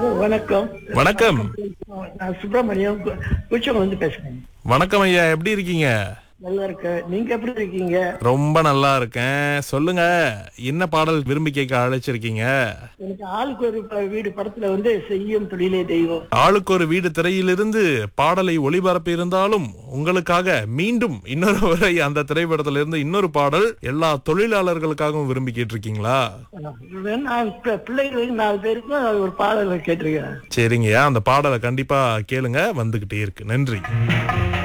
Hello, வணக்கம். வணக்கம். நான் சுப்பிரமணியம் குச்சவங்க வந்து பேசுறேன். வணக்கம் ஐயா, எப்படி இருக்கீங்க? நல்லா இருக்கேன். நீங்க எப்படி இருக்கீங்க? ரொம்ப நல்லா இருக்கேன். சொல்லுங்க, என்ன பாடல் விரும்பி கேட்க அழைச்சிருக்கீங்க? எனக்கு ஆளுக்கு ஒரு வீடு படத்துல வந்து செய்யும் தொழிலே தெய்வம். ஆளுக்கு ஒரு வீடு திரையிலிருந்து பாடலை ஒளிபரப்பி இருந்தாலும் உங்களுக்காக மீண்டும் இன்னொரு முறை அந்த திரைப்படத்துல இருந்து இன்னொரு பாடல் எல்லா தொழிலாளர்களுக்காகவும் விரும்பி கேட்டிருக்கீங்களா? நான் பிள்ளைகளுக்கு 4 பேருக்கும் ஒரு பாடல் கேட்டிருக்கேன். சரிங்கய்யா, அந்த பாடலை கண்டிப்பா கேளுங்க. வந்துகிட்டே இருக்கு. நன்றி.